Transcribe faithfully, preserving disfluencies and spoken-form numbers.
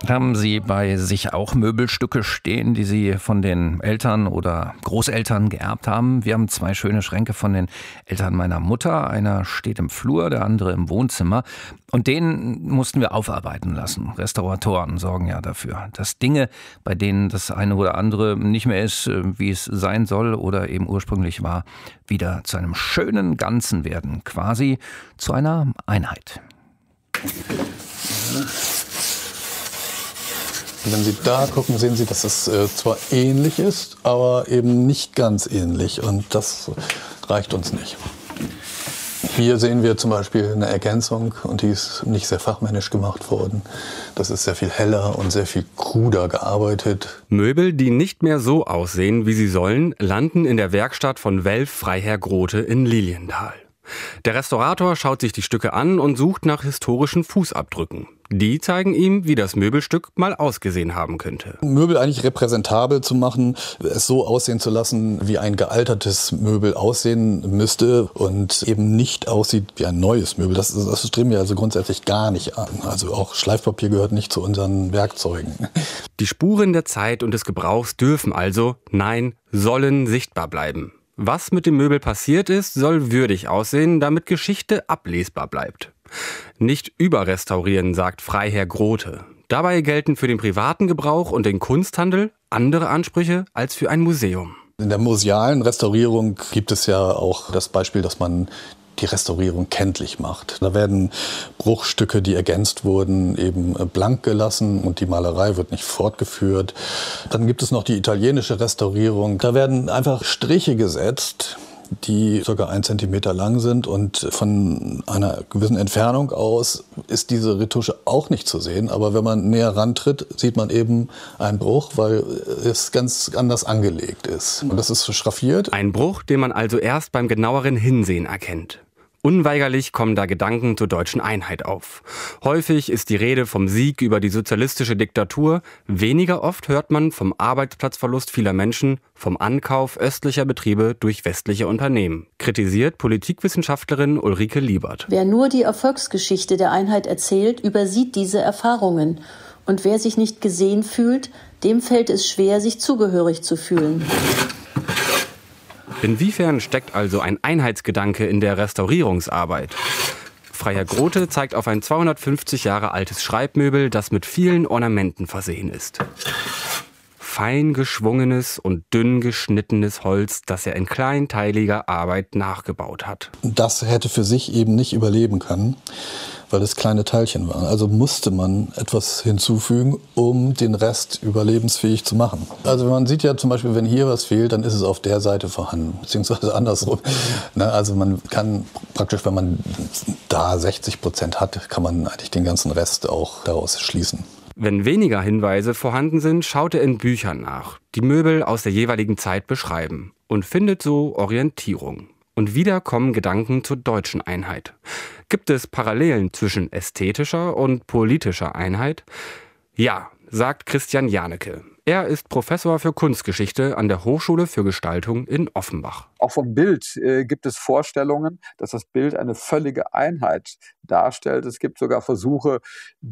Haben Sie bei sich auch Möbelstücke stehen, die Sie von den Eltern oder Großeltern geerbt haben? Wir haben zwei schöne Schränke von den Eltern meiner Mutter. Einer steht im Flur, der andere im Wohnzimmer. Und den mussten wir aufarbeiten lassen. Restauratoren sorgen ja dafür, dass Dinge, bei denen das eine oder andere nicht mehr ist, wie es sein soll oder eben ursprünglich war, wieder zu einem schönen Ganzen werden. Quasi zu einer Einheit. Wenn Sie da gucken, sehen Sie, dass es äh, zwar ähnlich ist, aber eben nicht ganz ähnlich. Und das reicht uns nicht. Hier sehen wir zum Beispiel eine Ergänzung und die ist nicht sehr fachmännisch gemacht worden. Das ist sehr viel heller und sehr viel kruder gearbeitet. Möbel, die nicht mehr so aussehen, wie sie sollen, landen in der Werkstatt von Welf Freiherr Grote in Lilienthal. Der Restaurator schaut sich die Stücke an und sucht nach historischen Fußabdrücken. Die zeigen ihm, wie das Möbelstück mal ausgesehen haben könnte. Möbel eigentlich repräsentabel zu machen, es so aussehen zu lassen, wie ein gealtertes Möbel aussehen müsste und eben nicht aussieht wie ein neues Möbel. Das, das streben wir also grundsätzlich gar nicht an. Also auch Schleifpapier gehört nicht zu unseren Werkzeugen. Die Spuren der Zeit und des Gebrauchs dürfen also, nein, sollen sichtbar bleiben. Was mit dem Möbel passiert ist, soll würdig aussehen, damit Geschichte ablesbar bleibt. Nicht überrestaurieren, sagt Freiherr Grote. Dabei gelten für den privaten Gebrauch und den Kunsthandel andere Ansprüche als für ein Museum. In der musealen Restaurierung gibt es ja auch das Beispiel, dass man die Restaurierung kenntlich macht. Da werden Bruchstücke, die ergänzt wurden, eben blank gelassen und die Malerei wird nicht fortgeführt. Dann gibt es noch die italienische Restaurierung. Da werden einfach Striche gesetzt, die ca. ein Zentimeter lang sind und von einer gewissen Entfernung aus ist diese Retusche auch nicht zu sehen. Aber wenn man näher rantritt, sieht man eben einen Bruch, weil es ganz anders angelegt ist. Und das ist schraffiert. Ein Bruch, den man also erst beim genaueren Hinsehen erkennt. Unweigerlich kommen da Gedanken zur deutschen Einheit auf. Häufig ist die Rede vom Sieg über die sozialistische Diktatur. Weniger oft hört man vom Arbeitsplatzverlust vieler Menschen, vom Ankauf östlicher Betriebe durch westliche Unternehmen. Kritisiert Politikwissenschaftlerin Ulrike Liebert. Wer nur die Erfolgsgeschichte der Einheit erzählt, übersieht diese Erfahrungen. Und wer sich nicht gesehen fühlt, dem fällt es schwer, sich zugehörig zu fühlen. Inwiefern steckt also ein Einheitsgedanke in der Restaurierungsarbeit? Freiherr Grote zeigt auf ein zweihundertfünfzig Jahre altes Schreibmöbel, das mit vielen Ornamenten versehen ist. Fein geschwungenes und dünn geschnittenes Holz, das er in kleinteiliger Arbeit nachgebaut hat. Das hätte für sich eben nicht überleben können, weil es kleine Teilchen waren. Also musste man etwas hinzufügen, um den Rest überlebensfähig zu machen. Also man sieht ja zum Beispiel, wenn hier was fehlt, dann ist es auf der Seite vorhanden, beziehungsweise andersrum. Also man kann praktisch, wenn man da sechzig Prozent hat, kann man eigentlich den ganzen Rest auch daraus schließen. Wenn weniger Hinweise vorhanden sind, schaut er in Büchern nach, die Möbel aus der jeweiligen Zeit beschreiben und findet so Orientierung. Und wieder kommen Gedanken zur deutschen Einheit. Gibt es Parallelen zwischen ästhetischer und politischer Einheit? Ja, sagt Christian Janecke. Er ist Professor für Kunstgeschichte an der Hochschule für Gestaltung in Offenbach. Auch vom Bild äh, gibt es Vorstellungen, dass das Bild eine völlige Einheit darstellt. Es gibt sogar Versuche,